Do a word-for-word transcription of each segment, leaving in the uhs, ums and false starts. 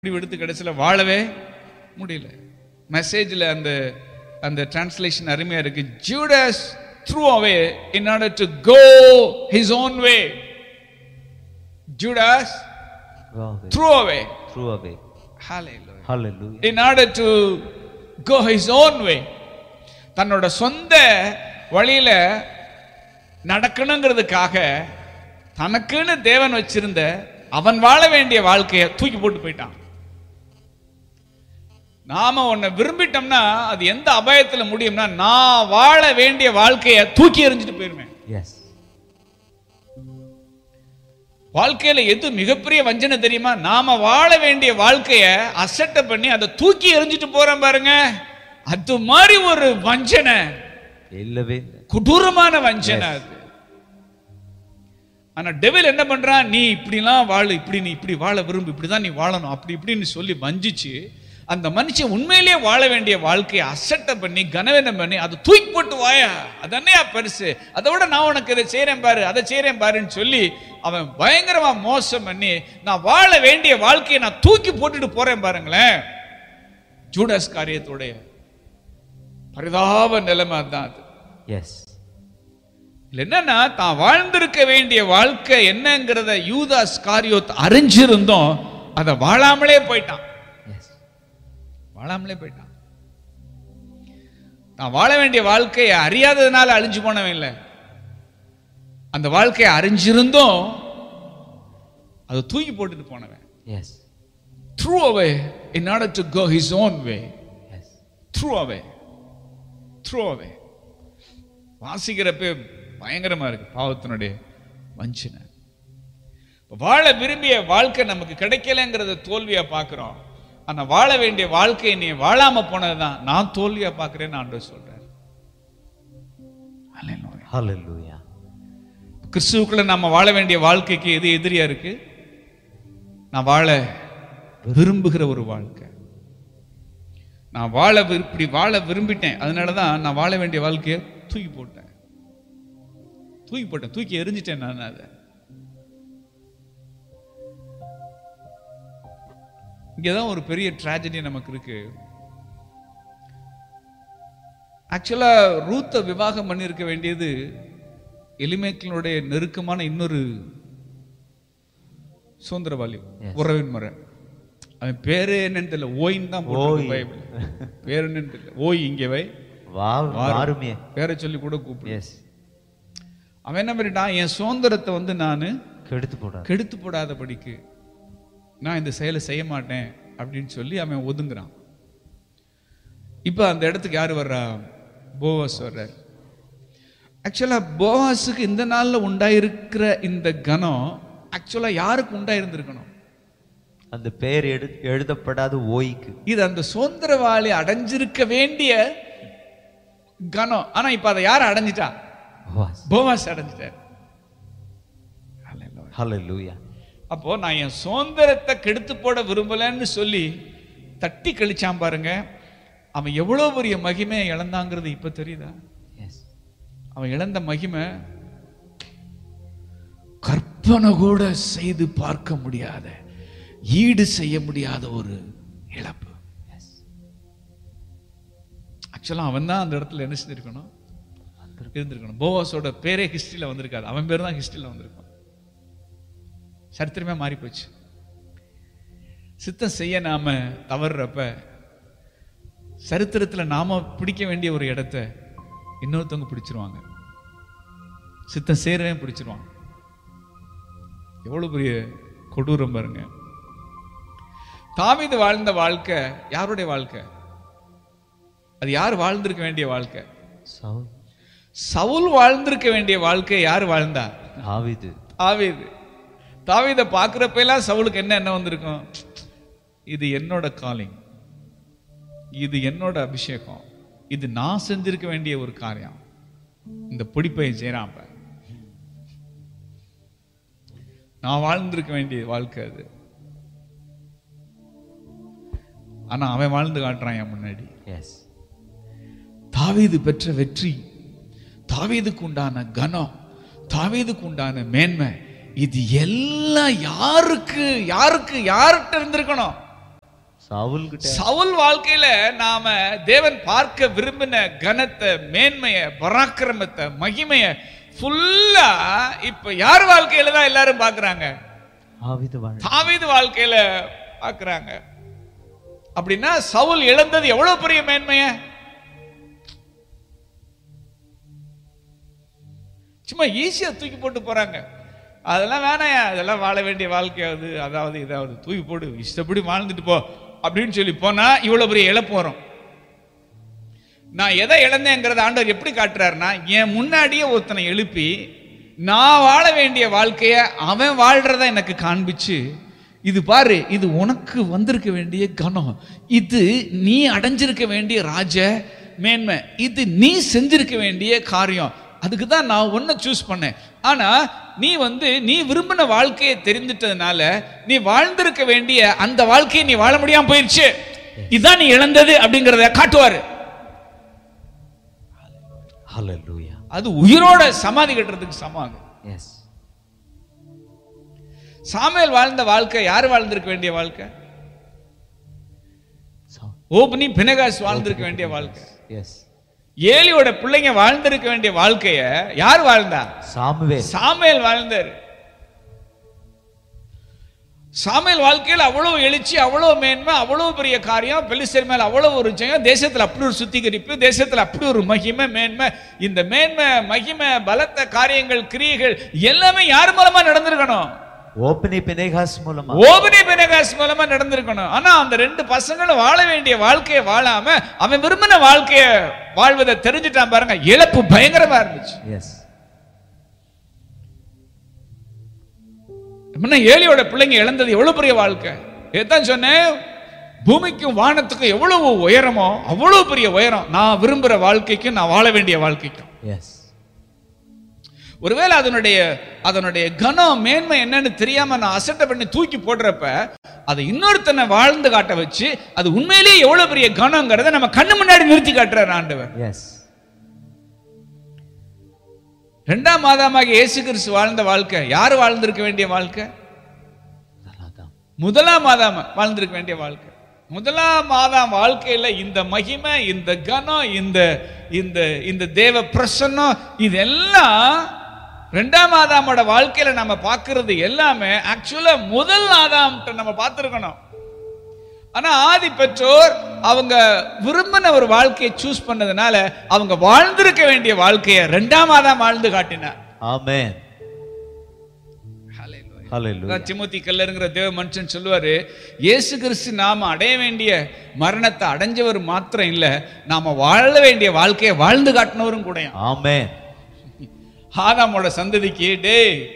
எடுத்து கடைசியில் வாழவே முடியல. மெசேஜில் அந்த அந்த டிரான்ஸ்லேஷன் அருமையா இருக்கு. Judas threw away in order to go his own way. Judas threw away. Threw away. Hallelujah. Hallelujah. In order to go his own way. தன்னோட சொந்த வழியில நடக்கணுங்கிறதுக்காக தனக்குன்னு தேவன் வச்சிருந்த அவன் வாழ வேண்டிய வாழ்க்கையை தூக்கி போட்டு போயிட்டான். நாம உன்னை விரும்பிட்டோம்னா அது எந்த அபாயத்தில் முடியும்னா, நான் வாழ வேண்டிய வாழ்க்கையை தூக்கி எறிஞ்சிட்டு போயிருவேன். Yes. வாழ்க்கையில எது மிகப்பெரிய வஞ்சனை தெரியுமா? நாம வாழ வேண்டிய வாழ்க்கையை அசட்டை பண்ணி அதை தூக்கி எறிஞ்சிட்டு போறோம் பாருங்க. அது மாதிரி ஒரு வஞ்சனை, இல்லவே கொடூரமான வஞ்சனை அது. ஆனா டெவில் என்ன பண்றான்? நீ இப்படிலாம் வாழ, இப்படி நீ இப்படி வாழ விரும்பு, இப்படிதான் நீ வாழணும், அப்படி இப்படின்னு சொல்லி வஞ்சிச்சு அந்த மனுஷன் உண்மையிலேயே வாழ வேண்டிய வாழ்க்கையை அசட்டை பண்ணி கனவீனம் பண்ணி அதை தூக்கி போட்டு வாயா, அதனே பெருசு, அதை விட நான் உனக்கு இதை செய்யறேன் பாரு, அதை செய்யறேன் பாருன்னு சொல்லி அவன் பயங்கரமா மோசம் பண்ணி நான் வாழ வேண்டிய வாழ்க்கையை நான் தூக்கி போட்டுட்டு போறேன் பாருங்களேன். ஜூடாஸ் காரியத்துடைய பரிதாப நிலைமை தான் அது. எஸ். என்னன்னா தான் வாழ்ந்திருக்க வேண்டிய வாழ்க்கை என்னங்கிறத யூதாஸ் காரியோத் அறிஞ்சிருந்தோம், அதை வாழாமலே போயிட்டான். வாழாமலே போயிட்டான். நான் வாழ வேண்டிய வாழ்க்கையை அறியாததுனால அழிஞ்சு போனவன் இல்லை, அந்த வாழ்க்கையை அறிஞ்சிருந்தோம் அதை தூக்கி போட்டுட்டு போனவன். Yes. Threw away in order to go his own way. Yes. Threw away. Threw away. வாசிக்கிறப்ப பயங்கரமா இருக்கு பாவத்தினுடைய வஞ்சனை. வாழ விரும்பிய வாழ்க்கை நமக்கு கிடைக்கலங்கிறத தோல்வியா பார்க்கிறோம். ஆனா வாழ வேண்டிய வாழ்க்கையை நீ வாழாம போனதுதான் நான் தோல்வியா பார்க்கிறேன்னு ஆண்டவர் சொல்றார். ஹல்லேலூயா. கிறிஸ்துவுக்குள்ள நாம வாழ வேண்டிய வாழ்க்கைக்கு எது எதிரியா இருக்கு? நான் வாழ விரும்புகிற ஒரு வாழ்க்கை. நான் வாழ இப்படி வாழ விரும்பிட்டேன், அதனாலதான் நான் வாழ வேண்டிய வாழ்க்கையை தூக்கி போட்டேன் தூக்கி போட்டேன் தூக்கி எரிஞ்சிட்டேன் நான். அதை இங்கதான் ஒரு பெரிய ட்ராஜடி நமக்கு இருக்கு. ஆக்சுவலா ரூத்தை விவாகம் பண்ணியிருக்க வேண்டியது எலிமேக்களுடைய நெருக்கமான இன்னொரு சுதந்திரவாளி, உறவின் முறை. அவன் பேரு என்னன்னு தெரியல, ஓயின்னு தான் போட்டு பேரு என்னன்னு தெரியல. ஓய் இங்கே வை, பேரை சொல்லி கூட கூப்பிடு. அவன் என்ன பண்ணிட்டான்? என் சுதந்திரத்தை வந்து நான் கெடுத்து போட கெடுத்து போடாத படிக்கு நான் இந்த செயலை செய்ய மாட்டேன் அப்படின்னு சொல்லி அவன் ஒதுங்குறான். இப்ப அந்த இடத்துக்கு யாரு வர்றா? போவாஸ் வர்றார். ஆக்சுவலா போவாஸுக்கு இந்த நாள்ல உண்டாயிருக்கிற இந்த கனம் ஆக்சுவலா யாருக்கு உண்டாயிருந்திருக்கணும்? அந்த பெயர் எழுதப்படாத ஓய்க்கு. இது அந்த சுதந்திரவாளி அடைஞ்சிருக்க வேண்டிய கனம். ஆனா இப்ப அதை யார் அடைஞ்சிட்டா? போவாஸ் அடைஞ்சிட்டார். ஹல்லேலூயா. அப்போ நான் என் சுதந்திரத்தை கெடுத்து போட விரும்பலன்னு சொல்லி தட்டி கழிச்சான் பாருங்க. அவன் எவ்வளவு பெரிய மகிமையை இழந்தாங்கிறது இப்ப தெரியுதா? அவன் இழந்த மகிமை கற்பனை கூட செய்து பார்க்க முடியாத, ஈடு செய்ய முடியாத ஒரு இழப்பு. ஆக்சுவலா அவன் தான் அந்த இடத்துல என்ன செஞ்சிருக்கணும்? இருந்திருக்கணும். போவாஸோட பேரே ஹிஸ்டரியில வந்திருக்காது, அவன் பேர் தான் ஹிஸ்டரியில வந்திருக்கும். சரித்திரமே மாறி போச்சு. சித்தம் செய்ய நாம தவறுறப்ப சரித்திரத்துல நாம பிடிக்க வேண்டிய ஒரு இடத்த இன்னொருத்தவங்க பிடிச்சிருவாங்க. சித்தம் செய்யறவே பிடிச்சிருவாங்க. எவ்வளவு பெரிய கொடூரம் பாருங்க. தாவீது வாழ்ந்த வாழ்க்கை யாருடைய வாழ்க்கை? அது யார் வாழ்ந்திருக்க வேண்டிய வாழ்க்கை? சவுல் வாழ்ந்திருக்க வேண்டிய வாழ்க்கை யார் வாழ்ந்தா? தாவீது. தாவீது. தாவீதை பார்க்கிறப்ப எல்லாம் சவுலுக்கு என்ன என்ன வந்திருக்கும்? இது என்னோட காலிங், இது என்னோட அபிஷேகம், இது நான் செஞ்சிருக்க வேண்டிய ஒரு காரியம், இந்த பிடிப்பை செய்யறான், நான் வாழ்ந்திருக்க வேண்டிய வாழ்க்கை அது. ஆனா அவன் வாழ்ந்து காட்டுறான் என் முன்னாடி. தாவீது பெற்ற வெற்றி, தாவீதுக்கு உண்டான கனம், தாவீதுக்கு உண்டான மேன்மை, இது எல்லாம் யாருக்கு யாருக்கு யார்கிட்ட இருந்திருக்கணும்? சவுல் கிட்ட சவுல் வாழ்க்கையில நாம தேவன் பார்க்க விரும்பின கனத்தை, மேன்மைய, பராக்கிரமத்தை, மகிமைய ஃபுல்லா இப்ப யார் வாழ்க்கையில தான் எல்லாரும் பாக்குறாங்க? தாவீது வாழ்க்கையில பாக்குறாங்க. அப்படின்னா சவுல் இழந்தது எவ்வளவு பெரிய மேன்மைய! சும்மா ஈஸியா தூக்கி போட்டு போறாங்க. அதெல்லாம் வேணாயா, அதெல்லாம் வாழ வேண்டிய வாழ்க்கையாவது, அதாவது இதாவது தூக்கி போடு, இஷ்டப்படி வாழ்ந்துட்டு போ அப்படின்னு சொல்லி போனா இவ்வளவு பெரிய இழப்பு வரும். நான் எதை இழந்தேங்கிறத ஆண்டவர் எப்படி காட்டுறாருன்னா, என் முன்னாடியே ஒருத்தனை எழுப்பி நான் வாழ வேண்டிய வாழ்க்கைய அவன் வாழ்றத எனக்கு காண்பிச்சு, இது பாரு, இது உனக்கு வந்திருக்க வேண்டிய கனம், இது நீ அடைஞ்சிருக்க வேண்டிய ராஜ மேன்மை, இது நீ செஞ்சிருக்க வேண்டிய காரியம், அதுக்கு தான் நான் ஒன்ன சூஸ் பண்ணேன். ஆனா நீ வந்து நீ விரும்பின வாழ்க்கையை தெரிந்துட்டதுனால நீ வாழ்ந்திருக்க வேண்டிய அந்த வாழ்க்கையை நீ வாழ முடியாம போயிருச்சு, இதுதான் நீ இழந்தது அப்படிங்கறத காட்டுவாரு. ஹல்லேலூயா. அது உயிரோட சமாதி கட்டுறதுக்கு சமம். எஸ். சாமுவேல் வாழ்ந்த வாழ்க்கை யார் வாழ்ந்திருக்க வேண்டிய வாழ்க்கை? ஓப்னி பினகாஸ் வாழ்ந்திருக்க வேண்டிய வாழ்க்கை. எஸ். ஏலியோட பிள்ளைங்க வாழ்ந்திருக்க வேண்டிய வாழ்க்கைய யார் வாழ்ந்தா? சாமுவேல். சாமுவேல் வாழ்ந்தார். சாமுவேல் வாழ்க்கையில் அவ்வளவு எழுச்சி, அவ்வளவு மேன்மை, அவ்வளவு பெரிய காரியம், பெலிஸ்தர் மேல் அவ்வளவு ஒரு ஜெயம், தேசத்தில் அப்படி ஒரு சுத்திகரிப்பு, தேசத்தில் அப்படி ஒரு மகிமை, மேன்மை. இந்த மேன்மை, மகிமை, பலத்த காரியங்கள், கிரியைகள் எல்லாமே யார் மூலமா நடந்திருக்கணும்? ஓபனி பினேகாஸ் மூலமா. ஓபனி பினேகாஸ் மூலமா நடந்திருக்கணும். ஆனா அந்த ரெண்டு பசங்களும் வாழ வேண்டிய வாழ்க்கையை வாழாம அவன் விரும்பின வாழ்க்கைய வாழ்வதை தெரிஞ்சுட்டான் பாருங்க, இழப்பு பயங்கரமா இருந்துச்சு. எஸ். ஏலியோட பிள்ளைங்க இழந்தது எவ்வளவு பெரிய வாழ்க்கை! ஏதான் சொன்னேன், பூமிக்கும் வானத்துக்கும் எவ்வளவு உயரமோ அவ்வளவு பெரிய உயரம் நான் விரும்புற வாழ்க்கைக்கும் நான் வாழ வேண்டிய வாழ்க்கைக்கும். எஸ். ஒருவேளை அதனுடைய அதனுடைய கனம், மேன்மை என்னன்னு தெரியாம நான் அசட்டை பண்ணி தூக்கி போடுறப்ப அதை இன்னொருத்தனை வாழ்ந்து காட்ட வச்சு அது உண்மையிலேயே எவ்வளவு பெரிய கனம்ங்கிறத நம்ம கண்ணு முன்னாடி நிறுத்தி காட்டுறார் ஆண்டவர். எஸ். இரண்டாம் மாதமாக இயேசு கிறிஸ்து வாழ்ந்த வாழ்க்கை யாரு வாழ்ந்திருக்க வேண்டிய வாழ்க்கை? முதலாம் மாதம் வாழ்ந்திருக்க வேண்டிய வாழ்க்கை. முதலாம் மாதம் வாழ்க்கையில இந்த மகிமை, இந்த கனம், இந்த இந்த இந்த தேவ பிரசன்னம், இதெல்லாம் இரண்டாம் ஆதாமோட வாழ்க்கையில நம்ம பார்க்கிறது எல்லாமே ஆக்சுவலா முதல் ஆதாம் நம்ம பார்த்திருக்கணும். ஆனா ஆதி பெற்றோர் அவங்க விரும்பின ஒரு வாழ்க்கையை சூஸ் பண்ணதுனால அவங்க வாழ்ந்திருக்க வேண்டிய வாழ்க்கையை இரண்டாம் ஆதாம் வாழ்ந்து காட்டினார். ஆமென். ஹல்லேலூயா. திமோத்தி கல்லருங்கிற தேவ மனுஷன் சொல்லுவாரு, இயேசு கிறிஸ்து நாம அடைய வேண்டிய மரணத்தை அடைஞ்சவர் மாத்திரம் இல்ல, நாம வாழ வேண்டிய வாழ்க்கையை வாழ்ந்து காட்டினவரும் கூட. ஆமென். ஆதாமோட சந்ததிக்கு, டே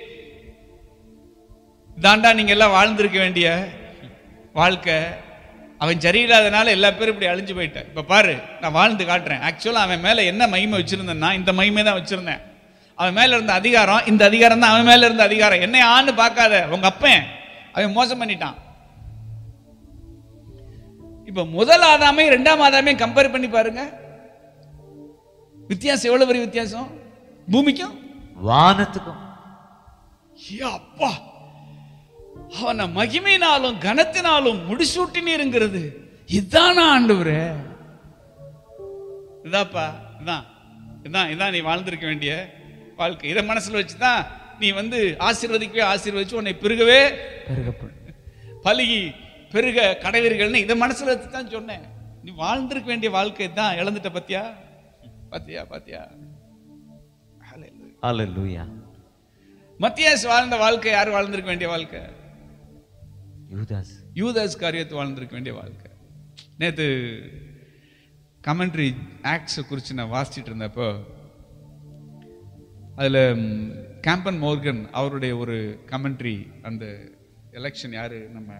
தாண்டா நீங்க எல்லாம் வாழ்ந்திருக்க வேண்டிய வாழ்க்கை, அவன் சரியில்லாதனால எல்லா பேரும் இப்படி அழிஞ்சு போயிட்டேன், இப்ப பாரு நான் வாழ்ந்து காட்டுறேன். ஆக்சுவலா அவன் மேல என்ன மகிமை வச்சிருந்தேன்னா இந்த மகிமை தான் வச்சிருந்தேன். அவன் மேல இருந்த அதிகாரம் இந்த அதிகாரம் தான், அவன் மேல இருந்த அதிகாரம். என்ன ஆன்னு பார்க்காத, உங்க அப்பன் அவன் மோசம் பண்ணிட்டான். இப்ப முதல் ஆதாமே இரண்டாம் ஆதாமே கம்பேர் பண்ணி பாருங்க, வித்தியாசம் எவ்வளவு பெரிய வித்தியாசம் பூமிக்கும் வானத்துக்கும். அப்பா, அவனை மகிமையினாலும் கனத்தினாலும் முடிசூட்டினீருங்கிறது இதானா ஆண்டவரே? இதாப்பா, இதான் இதான் இதான் நீ வாழ்ந்திருக்க வேண்டிய வாழ்க்கை. இதை மனசுல வச்சுதான் நீ வந்து ஆசீர்வதிக்கவே ஆசீர்வதிச்சு உன்னை பெருகவே பலுகி பெருக கடைவீர்கள்னு இதை மனசுல வச்சுதான் சொன்னேன். நீ வாழ்ந்திருக்க வேண்டிய வாழ்க்கை தான் இழந்துட்ட. பத்தியா பாத்தியா பாத்தியா ஹல்லேலூயா. மத்தியாஸ் வாழ்ந்த வாழ்க்கை யார் வாழ்ந்திருக்க வேண்டிய வாழ்க்கை? யூதாஸ். யூதாஸ் காரியத்தை வாழ்ந்திருக்க வேண்டிய வாழ்க்கை. நேற்று கமெண்ட்ரி ஆக்ட்ஸை குறித்து நான் வாசிச்சுட்டு இருந்தப்போ அதில் கேம்பன் மோர்கன் அவருடைய ஒரு கமெண்ட்ரி, அந்த எலெக்ஷன் யார் நம்ம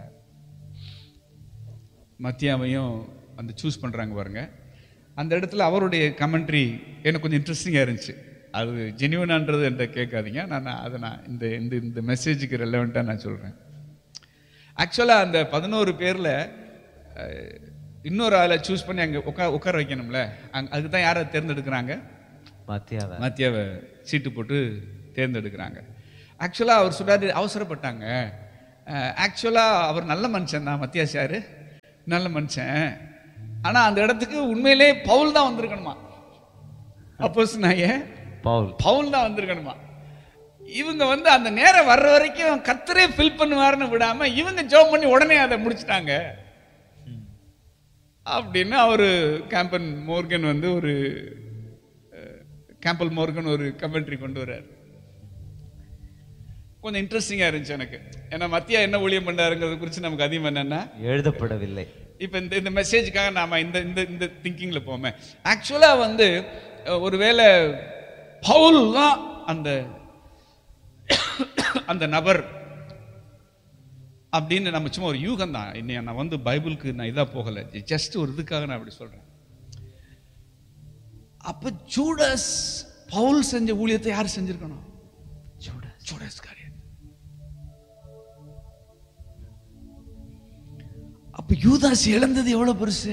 மத்தியாவையும் அந்த சூஸ் பண்ணுறாங்க பாருங்க, அந்த இடத்துல அவருடைய கமெண்ட்ரி எனக்கு கொஞ்சம் இன்ட்ரெஸ்டிங்காக இருந்துச்சு. அது ஜென்யூனான்றது என்கிட்ட கேட்காதீங்க, நான் அதை நான் இந்த இந்த இந்த மெசேஜுக்கு ரெலவெண்ட்டாக நான் சொல்கிறேன். ஆக்சுவலாக அந்த பதினோரு பேரில் இன்னொரு ஆளை சூஸ் பண்ணி அங்கே உட்கா உட்கார வைக்கணும்ல, அங்கே அதுக்கு தான் யாரை தேர்ந்தெடுக்கிறாங்க? மத்தியாவை. மத்தியாவை சீட்டு போட்டு தேர்ந்தெடுக்கிறாங்க. ஆக்சுவலாக அவர் சொல்றாரு அவசரப்பட்டாங்க. ஆக்சுவலாக அவர் நல்ல மனுஷன் தான் மத்தியாஸ். யாரு? நல்ல மனுஷன். ஆனா அந்த இடத்துக்கு உண்மையிலே பவுல் தான் வந்திருக்கணுமா, அப்போஸ்தலனாகிய பவுல் பவுல் தான் வந்திருக்கணுமா. இவங்க வந்து அந்த நேரம் வர்ற வரைக்கும் கர்த்தரே ஃபில் பண்ணுவாருன்னு விடாம இவங்க ஜெபம் பண்ணி உடனே அதை முடிச்சிட்டாங்க அப்படின்னு அவரு கேம்பன் மோர்கன் வந்து ஒரு கேம்பல் மோர்கன் ஒரு கமெண்ட்ரி கொண்டு வர்றாரு. கொஞ்சம் இன்ட்ரெஸ்டிங்கா இருந்துச்சு எனக்கு. ஏன்னா மத்தியா என்ன ஊழியம் பண்ணாருங்கிறத குறித்து நமக்கு அதிகம் என்னன்னா எழுதப்படவில்லை. இப்போ இந்த இந்த மெசேஜுக்காக நாம இந்த இந்த இந்த திங்கிங்ல போமே. ஆக்சுவலா வந்து ஒருவேளை பவுல் தான் அந்த அந்த நபர் அப்படின்னு நம்ம சும்மா ஒரு யூகம் தான். இன்னைக்கு நான் வந்து பைபிளுக்கு நான் இதா போகல, ஜஸ்ட் ஒரு இதுக்காக நான் அப்படி சொல்றேன். அப்ப ஜூடாஸ் பவுல் செஞ்ச ஊழியத்தை யார் செஞ்சிருக்கணும்? Judas Judas காரியன். அப்ப யூதாஸ் இழந்தது எவ்வளவு பெருசு?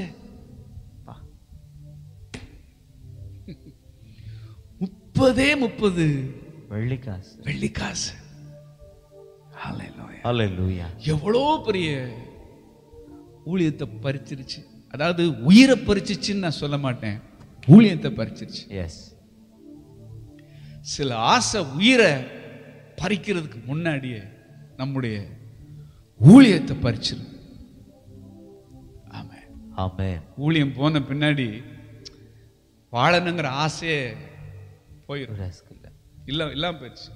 முப்பதே முப்பது வெள்ளிக்காசு வெள்ளிக்காசு. ஹல்லேலூயா. எவ்வளோ பெரிய ஊழியத்தை பறிச்சிருச்சு. அதாவது உயிரை பறிச்சிச்சுன்னு நான் சொல்ல மாட்டேன், ஊழியத்தை பறிச்சிருச்சு. எஸ். சில ஆசை உயிரை பறிக்கிறதுக்கு முன்னாடியே நம்முடைய ஊழியத்தை பறிச்சிரு. ஆமென் ஆமென். ஊழியம் போன பின்னாடி வாழணுங்கிற ஆசையே போயிடும். இல்ல இல்லாம போயிடுச்சு.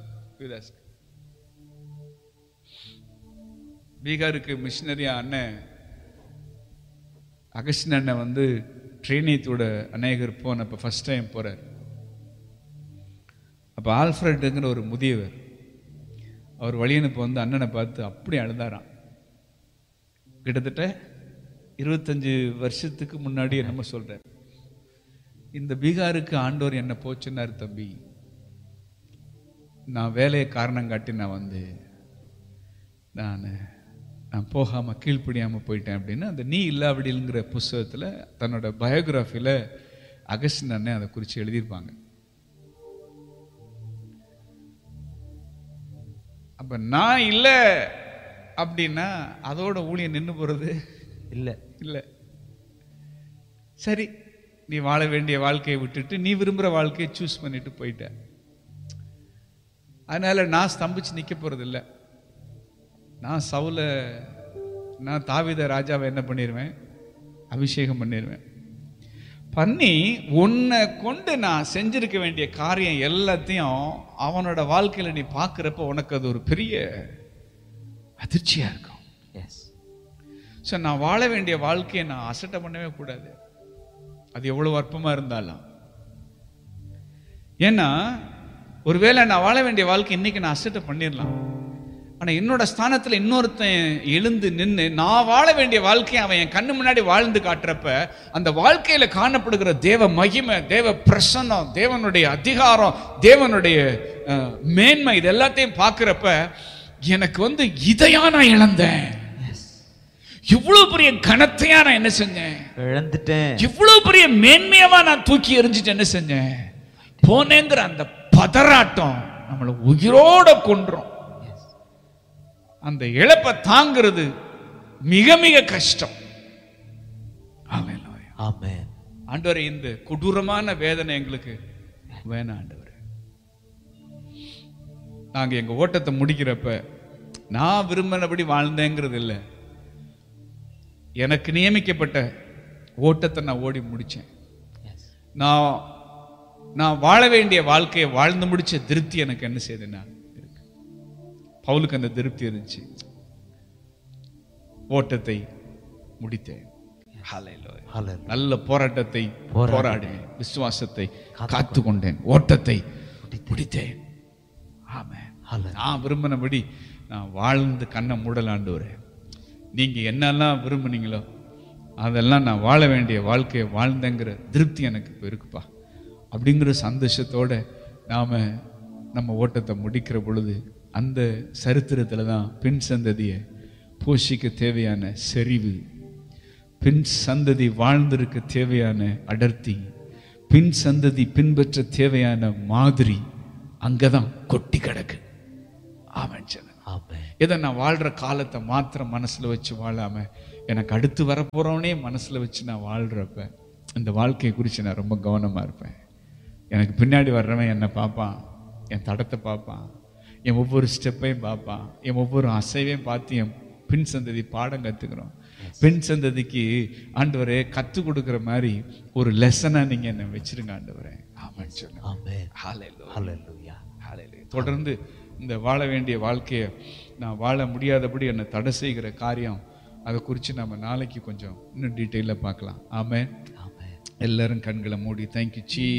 பீகாருக்கு மிஷினரியா அண்ணன் அகஸ்டின் அண்ணன் வந்து ட்ரெயினியத்தோட அநேகர் போனப்ப ஃபர்ஸ்ட் டைம் போறார். அப்ப ஆல்ஃபிரட்ங்கிற ஒரு முதியவர் அவர் வழியனுப்ப வந்து அண்ணனை பார்த்து அப்படி அழுதாராம். கிட்டத்தட்ட இருபத்தஞ்சு வருஷத்துக்கு முன்னாடி என்னமோ சொல்றார், இந்த பீகாருக்கு ஆண்டவர் என்ன போச்சுன்னாரு தம்பி, நான் வேலையை காரணம் காட்டி நான் வந்து நான் நான் போகாம கீழ்ப்படியாம போயிட்டேன் அப்படின்னு அந்த நீ இல்லாவிடிங்கிற புஸ்தகத்துல தன்னோட பயோகிராஃபில அகஸ்டின் அண்ணன் அதை குறித்து எழுதியிருப்பாங்க. அப்ப நான் இல்லை அப்படின்னா அதோட ஊழியம் நின்று போறது இல்லை இல்லை. சரி, நீ வாழ வேண்டிய வாழ்க்கையை விட்டுட்டு நீ விரும்புகிற வாழ்க்கையை சூஸ் பண்ணிட்டு போயிட்ட. அதனால நான் ஸ்தம்பிச்சு நிற்க போறது இல்லை. நான் சவுல நான் தாவீத ராஜாவை என்ன பண்ணிடுவேன், அபிஷேகம் பண்ணிடுவேன். பண்ணி உன்னை கொண்டு நான் செஞ்சிருக்க வேண்டிய காரியம் எல்லாத்தையும் அவனோட வாழ்க்கையில நீ பார்க்குறப்ப உனக்கு அது ஒரு பெரிய அதிர்ச்சியா இருக்கும். எஸ். ஸோ நான் வாழ வேண்டிய வாழ்க்கையை நான் அசட்டை பண்ணவே கூடாது, அது எவ்வளவு அற்பமா இருந்தாலும். ஏன்னா ஒருவேளை நான் வாழ வேண்டிய வாழ்க்கை இன்னைக்கு நான் அசட்டை பண்ணிடலாம், ஆனா என்னோட ஸ்தானத்துல இன்னொருத்தன் எழுந்து நின்று நான் வாழ வேண்டிய வாழ்க்கையை அவன் என் கண்ணு முன்னாடி வாழ்ந்து காட்டுறப்ப அந்த வாழ்க்கையில காணப்படுகிற தேவ மகிமை, தேவ பிரசன்னம், தேவனுடைய அதிகாரம், தேவனுடைய மேன்மை, இது எல்லாத்தையும் பார்க்கிறப்ப எனக்கு வந்து இதையா நான் இழந்தேன், இவ்வளவு பெரிய கனத்தையா நான் என்ன செஞ்சேன் இழந்துட்டேன், இவ்வளவு பெரிய மேன்மையாவா நான் தூக்கி எறிஞ்சிட்டு என்ன செஞ்சேன் போனேங்கிற அந்த பதறாட்டம் நம்மளை உயிரோட கொன்றோம். அந்த இழப்பை தாங்கிறது மிக மிக கஷ்டம். ஆண்டவரே, இந்த கொடூரமான வேதனை எங்களுக்கு வேணாம் ஆண்டவரே. நாங்க எங்க ஓட்டத்தை முடிக்கிறப்ப நான் விரும்பினபடி வாழ்ந்தேங்கிறது இல்லை, எனக்கு நியமிக்கப்பட்ட ஓட்டத்தை நான் ஓடி முடிச்சேன். நான் நான் வாழ வேண்டிய வாழ்க்கையை வாழ்ந்து முடிச்ச திருப்தி எனக்கு என்ன செய்யுதுன்னா, பவுலுக்கு அந்த திருப்தி இருந்துச்சு. ஓட்டத்தை முடித்தேன், நல்ல போராட்டத்தை போராடினேன், விசுவாசத்தை காத்து கொண்டேன், ஓட்டத்தை முடித்தேன். ஆமென். நான் விரும்பினபடி நான் வாழ்ந்து கண்ணை மூடலாண்டவரே, நீங்க என்னெல்லாம் விரும்புனீங்களோ அதெல்லாம் நான் வாழ வேண்டிய வாழ்க்கையை வாழ்ந்தேங்கிற திருப்தி எனக்கு இப்போ இருக்குப்பா அப்படிங்கிற சந்தோஷத்தோட நாம நம்ம ஓட்டத்தை முடிக்கிற பொழுது அந்த சரித்திரத்தில் தான் பின் சந்ததியை போஷிக்க தேவையான செறிவு, பின் சந்ததி வாழ்ந்திருக்க தேவையான அடர்த்தி, பின் சந்ததி பின்பற்ற தேவையான மாதிரி அங்கதான் கொட்டி கிடக்கு. ஆமென். ஏதோ நான் வாழ்கிற காலத்தை மாத்திரம் மனசில் வச்சு வாழாமல் எனக்கு அடுத்து வரப்போகிறவனே மனசில் வச்சு நான் வாழ்கிறப்ப இந்த வாழ்க்கையை குறித்து நான் ரொம்ப கவனமாக இருப்பேன். எனக்கு பின்னாடி வர்றவன் என்னை பார்ப்பான், என் தடத்தை பார்ப்பான், என் ஒவ்வொரு ஸ்டெப்பையும் பார்ப்பான், என் ஒவ்வொரு அசைவையும் பார்த்து என் பின் சந்ததி பாடம் கற்றுக்கிறோம். பின் சந்ததிக்கு ஆண்டவரே கற்றுக் கொடுக்குற மாதிரி ஒரு லெசனாக நீங்கள் என்னை வச்சிருங்க ஆண்டவரே. ஆமான்னு சொன்னேன். தொடர்ந்து இந்த வாழ வேண்டிய வாழ்க்கையை நான் வாழ முடியாதபடி என்னை தடை செய்கிற காரியம், அதை குறித்து நம்ம நாளைக்கு கொஞ்சம் இன்னும் டீட்டெயிலாக பார்க்கலாம். ஆமென். எல்லாரும் கண்களை மூடி தேங்க்யூ சீ